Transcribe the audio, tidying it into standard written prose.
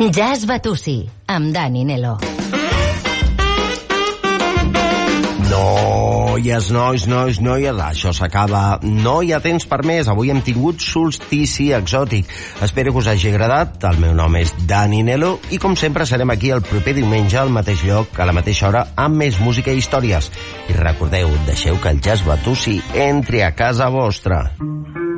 Jazz Batussi, amb Dani Nelo. Noies, això s'acaba. No hi ha temps per més. Avui hem tingut solstici exòtic. Espero que us hagi agradat. El meu nom és Dani Nelo i com sempre serem aquí el proper diumenge al mateix lloc, a la mateixa hora, amb més música i històries. I recordeu, deixeu que el Jazz Batussi entri a casa vostra.